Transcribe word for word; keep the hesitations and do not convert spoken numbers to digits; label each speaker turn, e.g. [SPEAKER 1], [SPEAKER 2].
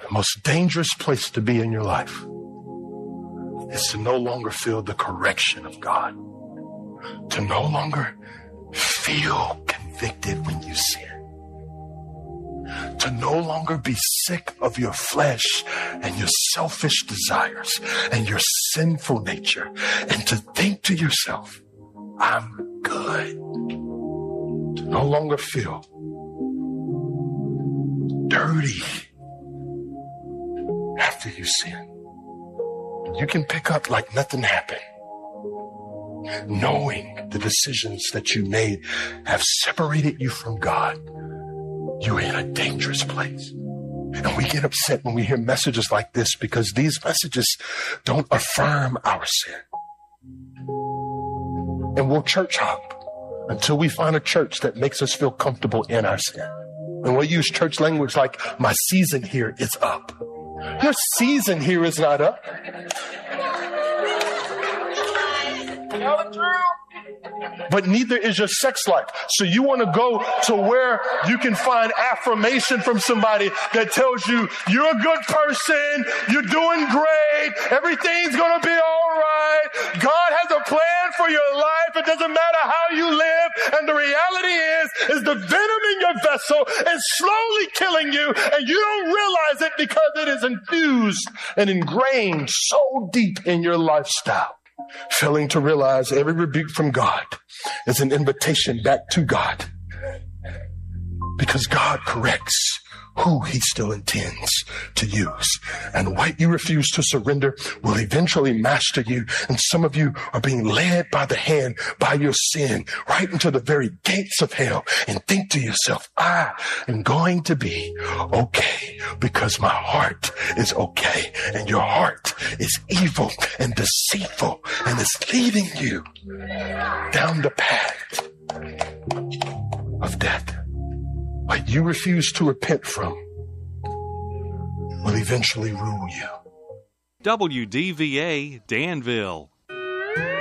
[SPEAKER 1] The most dangerous place to be in your life is to no longer feel the correction of God, to no longer feel convicted when you sin, to no longer be sick of your flesh and your selfish desires and your sinful nature, and to think to yourself, I'm good. To no longer feel dirty after you sin. You can pick up like nothing happened, knowing the decisions that you made have separated you from God. You're in a dangerous place. And we get upset when we hear messages like this because these messages don't affirm our sin. And we'll church hop until we find a church that makes us feel comfortable in our sin. And we'll use church language like, my season here is up. Your season here is not up. But neither is your sex life. So you want to go to where you can find affirmation from somebody that tells you you're a good person, you're doing great, everything's going to be all right. God has a plan for your life. It doesn't matter how you live. And the reality is, is the venom in your vessel is slowly killing you, and you don't realize it because it is infused and ingrained so deep in your lifestyle. Failing to realize every rebuke from God is an invitation back to God, because God corrects who he still intends to use. And what you refuse to surrender will eventually master you. And some of you are being led by the hand by your sin right into the very gates of hell, and think to yourself, I am going to be okay because my heart is okay. And your heart is evil and deceitful and is leading you down the path of death. What you refuse to repent from will eventually rule you.
[SPEAKER 2] W D V A Danville.